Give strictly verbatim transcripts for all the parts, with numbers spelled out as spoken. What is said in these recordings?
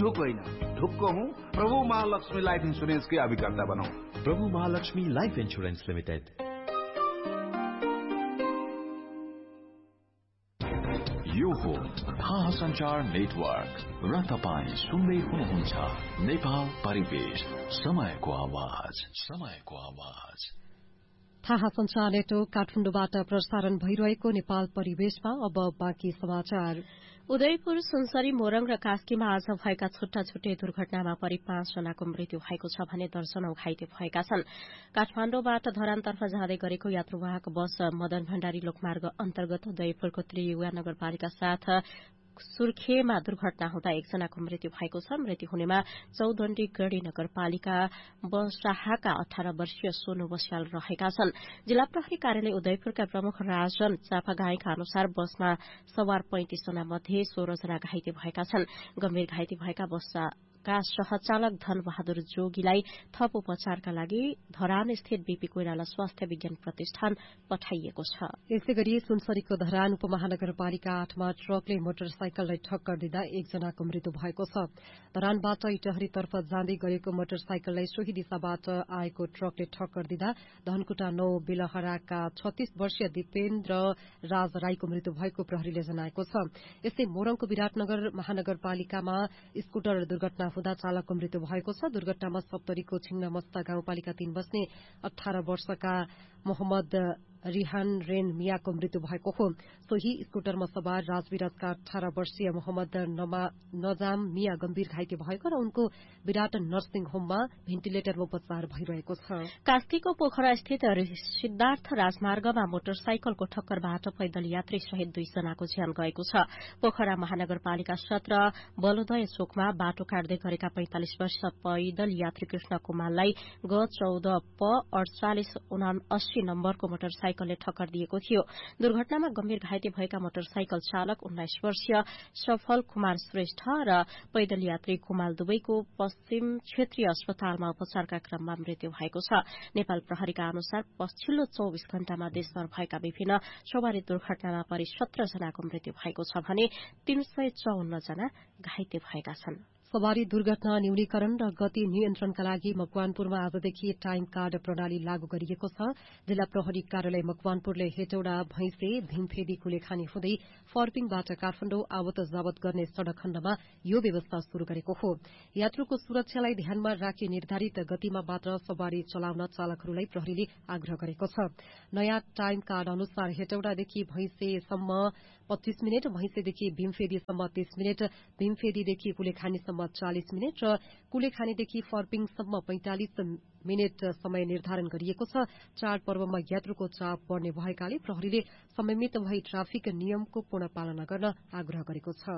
मुलुक होइन ढुक्क हूँ प्रभु महालक्ष्मी लाइफ इन्सुरेन्सकै अभिकर्ता बनौं। प्रभु महालक्ष्मी लाइफ इन्सुरेन्स लिमिटेड। यो हो थाहा संचार नेटवर्क र तपाईँ सुन्दै हुनुहुन्छ नेपाल परिवेश, समयको आवाज, समयको आवाज। थाहा संचार नेटवर्क काठमाडौँबाट प्रसारण भइरहेको नेपाल परिवेशमा अब बाँकी समाचार। उदयपुर, सुनसरी, मोरङ र कास्कीमा आज भएका छुट्टा छुट्टै दुर्घटनामा परि पाँचजनाको मृत्यु भएको छ भने दर्जनौ घाइते भएका छन्। काठमाडौँबाट धरानतर्फ जाँदै गरेको यात्रुवाहक बस मदन भण्डारी लोकमार्ग अन्तर्गत उदयपुरको त्रियुगा नगरपालिका साथ सुर्खेमा दुर्घटना हुँदा एकजनाको मृत्यु भएको छ। मृत्यु हुनेमा चौधण्डी गढ़ी नगरपालिका बसाहाका अठार वर्षीय सोनु बस्याल रहेका छन्। जिल्ला प्रहरी कार्यालय उदयपुरका प्रमुख राजन चापागाईका अनुसार बसमा सवार पैंतिस जना मध्ये सोह्र जना घाइते भएका छन्। गम्भीर घाइते भएका बसका सहचालक धनबहादुर जोगीलाई थप उपचारका लागि धरान स्थित बीपी कोइराला स्वास्थ्य विज्ञान प्रतिष्ठान पठाइएको छ। यसै गरी सुनसरीको धरान उपमहानगरपालिका आठमा ट्रकले मोटरसाइकललाई ठक्कर दिँदा एकजनाको मृत्यु भएको छ। धरानबाट इटहरीतर्फ जाँदै गरेको मोटरसाइकललाई सोही दिशाबाट आएको ट्रकले ठक्कर दिँदा धनकुटा नौ बिलहराका छत्तीस वर्षीय दिपेन्द्र राज राईको मृत्यु भएको प्रहरीले जनाएको छ। यस्तै मोरङको विराटनगर महानगरपालिकामा स्कूटर दुर्घटना हुँदा चालकको मृत्यु भएको छ। दुर्घटनामा सप्तरीको छिङ्नामस्ता गाउँपालिका तीन बस्ने अठार वर्षका मोहम्मद रिहान रेन मियाको मृत्यु भएको हो। सोही स्कूटरमा सवार राजविराजका अठार वर्षीय मोहम्मद नजाम मिया गम्भीर घाइते भएको र उनको विराट नर्सिङ होममा भेन्टिलेटरमा उपचार भइरहेको छ। कास्कीको पोखरा स्थित सिद्धार्थ राजमार्गमा मोटरसाइकलको ठक्करबाट पैदल यात्री सहित दुईजनाको ज्यान गएको छ। पोखरा महानगरपालिका सत्र बलोदय चोकमा बाटो काट्दै गरेका पैंतालिस वर्ष पैदल यात्री कृष्ण कुमारलाई ग चौध प अड़चालिस उनासी नम्बरको मोटरसाइकलले ठक्कर दिएको थियो। दुर्घटनामा गम्भीर घाइते भएका मोटरसाइकल चालक उन्नाइस वर्षीय सफल कुमार श्रेष्ठ र पैदल यात्री कुमाल दुवैको पश्चिम क्षेत्रीय अस्पतालमा उपचारका क्रममा मृत्यु भएको छ। नेपाल प्रहरीका अनुसार पछिल्लो चौविस घण्टामा देशभर भएका विभिन्न सवारी दुर्घटनामा परि सत्र जनाको मृत्यु भएको छ भने तीन सय चौन्न जना घाइते भएका छन्। सवारी दुर्घटना न्यूनीकरण र गति नियन्त्रणका लागि मकवानपुरमा आजदेखि टाइम कार्ड प्रणाली लागू गरिएको छ। जिल्ला प्रहरी कार्यालय मकवानपुरले हेटौडा, भैंसे, भीमफेदी, कुलेखानी हुँदै फर्पिङबाट काठमाडौँ आवत जावत गर्ने सड़क खण्डमा यो व्यवस्था शुरू गरेको हो। यात्रुको सुरक्षालाई ध्यानमा राखी निर्धारित गतिमा मात्र सवारी चलाउन चालकहरूलाई प्रहरीले आग्रह गरेको छ। नयाँ टाइम कार्ड अनुसार हेटौडादेखि भैंसेसम्म पच्चीस मिनट, भैंसेदेखि भीमफेदीसम्म तीस मिनट, भीमफेदीदेखि कुलेखानीसम्म चालीस मिनट र कुलेखानीदेखि फर्पिङसम्म पैंतालिस मिनट समय निर्धारण गरिएको छ। चाडपर्वमा यात्रुको चाप बढ़ने भएकाले प्रहरीले समयमित भई ट्राफिक नियमको पूर्ण पालना गर्न आग्रह गरेको छ।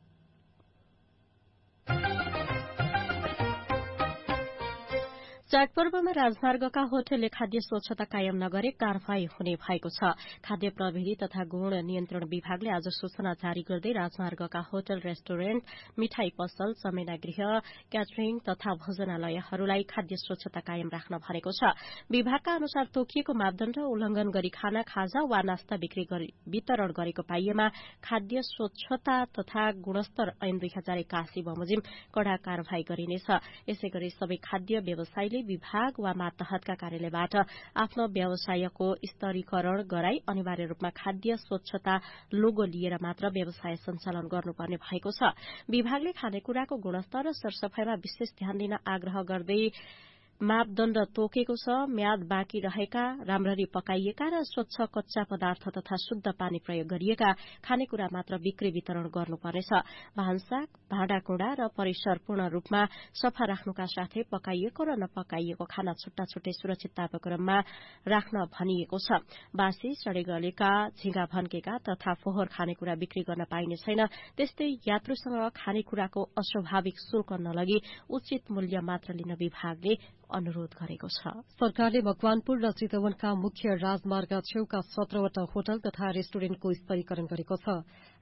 चाडपर्वमा राजमार्गका होटलले खाद्य स्वच्छता कायम नगरे कार्यवाही हुने भएको छ। खाद्य प्रविधि तथा गुण नियन्त्रण विभागले आज सूचना जारी गर्दै राजमार्गका होटल, रेस्टुरेन्ट, मिठाई पसल, चमेना गृह, क्याटरिङ तथा भोजनालयहरूलाई खाद्य स्वच्छता कायम राख्न भनेको छ। विभागका अनुसार तोकिएको मापदण्ड उल्लंघन गरी खाना, खाजा वा नास्ता बिक्री वितरण गरेको पाइएमा खाद्य स्वच्छता तथा गुणस्तर ऐन दुई हजार एकासी बमोजिम कड़ा कार्यवाही गरिनेछ। यसै गरी सबै खाद्य व्यवसायीले विभाग वा मातहतका कार्यालयबाट आफ्नो व्यवसायको स्तरीकरण गराई अनिवार्य रूपमा खाद्य स्वच्छता लोगो लिएर मात्र व्यवसाय सञ्चालन गर्नुपर्ने भएको छ। विभागले खानेकुराको गुणस्तर र सरसफाईमा विशेष ध्यान दिन आग्रह गर्दै मापदण्ड तोकेको छ। म्याद बाँकी रहेका, राम्ररी पकाइएका र स्वच्छ कच्चा पदार्थ तथा शुद्ध पानी प्रयोग गरिएका खानेकुरा मात्र बिक्री वितरण गर्नुपर्नेछ। भान्सा, भाँडाकुँडा र परिसर पूर्ण रूपमा सफा राख्नुका साथै पकाइएको र नपकाइएको खाना छुट्टा छुट्टै सुरक्षित तापक्रममा राख्न भनिएको छ। बासी, सडे गलेका, झिंगा भन्केका तथा फोहोर खानेकुरा बिक्री गर्न पाइने छैन। त्यस्तै यात्रुसँग खानेकुराको अस्वाभाविक शुल्क नलगी उचित मूल्य मात्र लिन विभागले अनुरोध गरेको छ। सरकारले मकवानपुर र चितवनका मुख्य राजमार्ग छेउका सत्रवटा होटल तथा रेस्टुरेन्टको स्तरीकरण गरेको छ।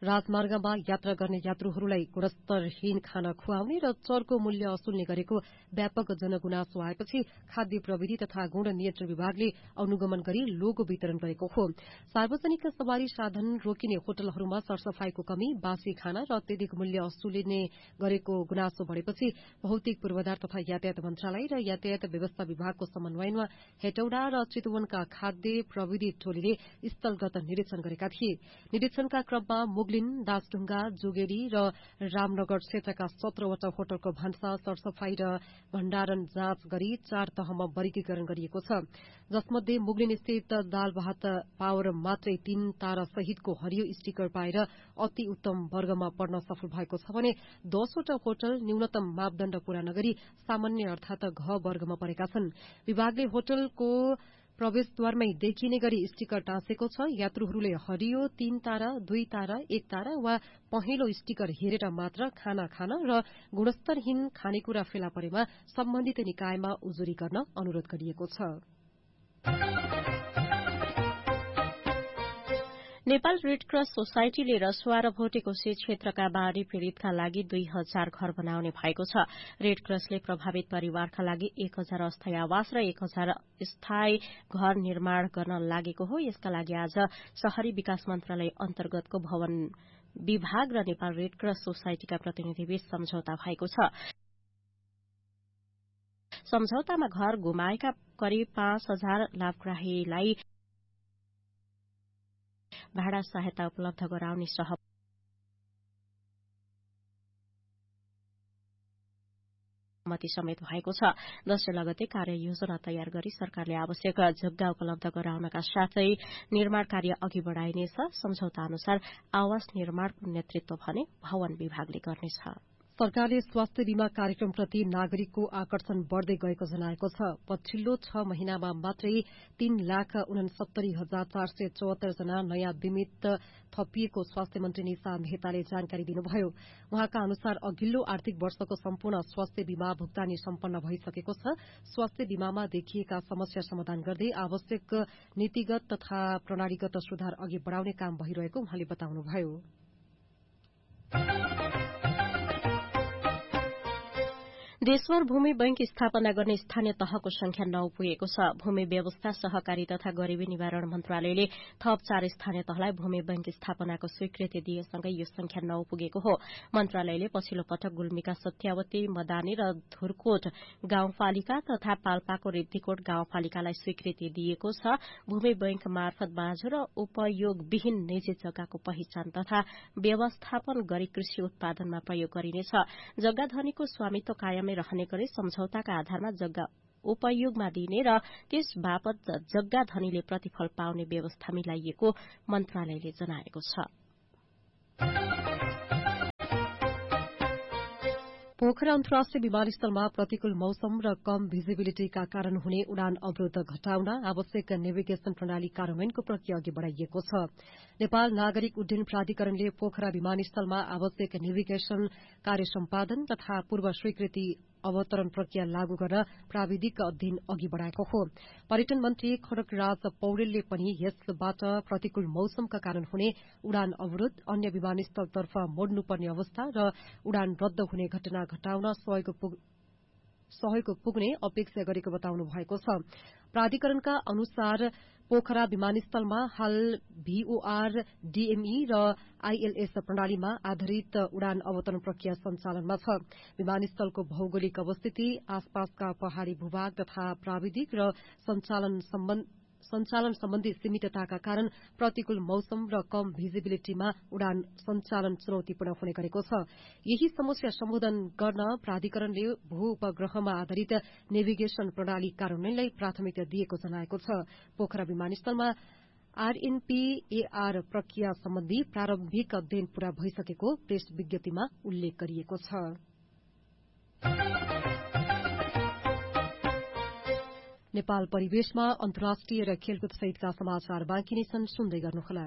राजमार्गमा यात्रा गर्ने यात्रुहरूलाई गुणस्तरहीन खाना खुवाउने र चरको मूल्य असुल्ने गरेको व्यापक जनगुनासो आएपछि खाद्य प्रविधि तथा गुण नियन्त्रण विभागले अनुगमन गरी लोगो वितरण गरेको हो। सार्वजनिक सवारी साधन रोकिने होटलहरूमा सरसफाईको कमी, बासी खाना र अत्यधिक मूल्य असुलिने गरेको गुनासो बढ़ेपछि भौतिक पूर्वाधार तथा यातायात मन्त्रालय र यातायात व्यवस्था विभागको समन्वयमा हेटौडा र चितवनका खाद्य प्रविधि टोलीले स्थलगत निरीक्षण गरेका थिए। निरीक्षणका क्रममा मुगलिन, दासढुङ्गा, जोगेडी र रामनगर क्षेत्रका सत्रवटा होटलको भान्सा, सरसफाई र भण्डारण जाँच गरी चार तहमा वर्गीकरण गरिएको छ, जसमध्ये मुगलिन स्थित दाल भात पावर मात्रै तीन तारा सहितको हरियो स्टिकर पाएर अति उत्तम वर्गमा पर्न सफल भएको छ भने दसवटा होटल न्यूनतम मापदण्ड पूरा नगरी सामान्य अर्थात घ वर्गमा परेका छन्। विभागले होटलको प्रवेशद्वारमै देखिने गरी स्टिकर टाँसेको छ। यात्रुहरूले हरियो तीन तारा, दुई तारा, एक तारा वा पहेँलो स्टिकर हेरेर मात्र खाना खान र गुणस्तरहीन खानेकुरा फेला परेमा सम्बन्धित निकायमा उजुरी गर्न अनुरोध गरिएको छ। नेपाल रेड क्रस सोसाइटीले रसुवा र भोटेकोशी क्षेत्रका बाढ़ी पीड़ितका लागि दुई हजार घर बनाउने भएको छ। रेड क्रसले प्रभावित परिवारका लागि एक हजार अस्थायी आवास र एक हजार स्थायी घर निर्माण गर्न लागेको हो। यसका लागि आज शहरी विकास मन्त्रालय अन्तर्गतको भवन विभाग र नेपाल रेड क्रस सोसाइटीका प्रतिनिधिबीच सम्झौता भएको छ। सम्झौतामा घर गुमाएका करिब पाँच हजार लाभग्राहीलाई भाडा सहायता उपलब्ध गराउने सहमति समेत भएको छ। दशै लगते कार्ययोजना तयार गरी सरकारले आवश्यक जग्गा उपलब्ध गराउनका साथै निर्माण कार्य अघि बढ़ाइनेछ। सम्झौता अनुसार आवास निर्माणको नेतृत्व भने भवन विभागले गर्नेछ। सरकारले स्वास्थ्य बीमा कार्यक्रमप्रति नागरिकको आकर्षण बढ़दै गएको जनाएको छ। पछिल्लो छ महिनामा मात्रै तीन लाख उनसत्तरी हजार चार सय चौहत्तर जना नयाँ बीमित थपिएको स्वास्थ्य मन्त्री निशा मेहताले जानकारी दिनुभयो। उहाँका अनुसार अघिल्लो आर्थिक वर्षको सम्पूर्ण स्वास्थ्य बीमा भुक्तानी सम्पन्न भइसकेको छ। स्वास्थ्य बीमामा देखिएका समस्या समाधान गर्दै आवश्यक नीतिगत तथा प्रणालीगत सुधार अघि बढ़ाउने काम भइरहेको उहाँले बताउनुभयो। देशभर भूमि बैंक स्थापना गर्ने स्थानीय तहको संख्या नौ पुगेको छ। भूमि व्यवस्था, सहकारी तथा गरीबी निवारण मन्त्रालयले थप चार स्थानीय तहलाई भूमि बैंक स्थापनाको स्वीकृति दिएसँगै यो संख्या नौ पुगेको हो। मन्त्रालयले पछिल्लो पटक गुल्मीका सत्यावती, मदानी र धुरकोट गाउँपालिका तथा पाल्पाको रिब्दीकोट गाउँपालिकालाई स्वीकृति दिएको छ। भूमि बैंक मार्फत बाँझो र उपयोगविहीन निजी जग्गाको पहिचान तथा व्यवस्थापन गरी कृषि उत्पादनमा प्रयोग गरिनेछ। जग्गा धनीको स्वामित्व कायम रहने गरी सम्झौताका आधारमा जग्गा उपयोगमा दिने र त्यस बापत जग्गा धनीले प्रतिफल पाउने व्यवस्था मिलाइएको मन्त्रालयले जनाएको छ। पोखरा अन्तर्राष्ट्रिय विमानस्थलमा प्रतिकूल मौसम र कम भिजिबिलिटीका कारण हुने उडान अवरोध घटाउन आवश्यक नेभिगेशन प्रणाली कार्यान्वयनको प्रक्रिया अघि बढ़ाइएको छ। नेपाल नागरिक उड्डयन प्राधिकरणले पोखरा विमानस्थलमा आवश्यक नेभिगेशन कार्य सम्पादन तथा पूर्व स्वीकृति अवतरण प्रक्रिया लागू गर्न प्राविधिक अध्ययन अघि बढ़ाएको हो। पर्यटन मन्त्री खड्गराज पौडेलले पनि यसबाट प्रतिकूल मौसमका कारण हुने उडान अवरोध, अन्य विमानस्थलतर्फ मोड्नुपर्ने अवस्था र उडान रद्द हुने घटना घटाउन सहयोग पुग्ने अपेक्षा गरेको बताउनु भएको छ। प्राधिकरणका अनुसार पोखरा विमानस्थलमा हाल भीओआर, डीएमई र आईएलएस प्रणालीमा आधारित उडान अवतरण प्रक्रिया सञ्चालनमा छ। विमानस्थलको भौगोलिक अवस्थिति, आसपासका पहाड़ी भूभाग तथा प्राविधिक र सञ्चालन सञ्चालन सम्बन्धी सीमितताका कारण प्रतिकूल मौसम र कम भिजिबिलिटीमा उडान सञ्चालन चुनौतीपूर्ण हुने गरेको छ। यही समस्या सम्बोधन गर्न प्राधिकरणले भू उपग्रहमा आधारित नेभिगेशन प्रणाली कार्यान्वयनलाई प्राथमिकता दिएको जनाएको छ। पोखरा विमानस्थलमा आरएनपीएआर प्रक्रिया सम्बन्धी प्रारम्भिक अध्ययन पूरा भइसकेको प्रेस विज्ञप्तिमा उल्लेख गरिएको छ। नेपाल परिवेशमा अन्तर्राष्ट्रिय र खेलकुद सहितका समाचार बाँकी नै छन्, सुन्दै गर्नुहोला।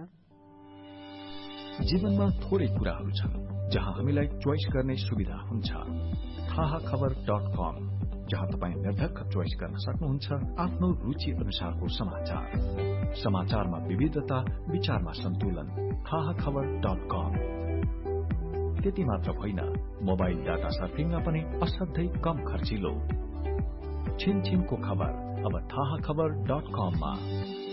जीवनमा थोरै कुराहरू छन् जहाँ हामीलाई चोइस गर्ने सुविधा हुन्छ। थाहा खबर डट कम जहाँ तपाईँ निर्धक्क चोइस गर्न सक्नुहुन्छ आफ्नो रुचि अनुसारको समाचार। समाचारमा विविधता, विचारमा सन्तुलन। थाहा खबर डट कम। त्यति मात्र होइन, मोबाइल डाटा सर्फिङमा पनि असाध्यै कम खर्चिलो। छिनछिनको खबर अब थाहा खबर डट कममा।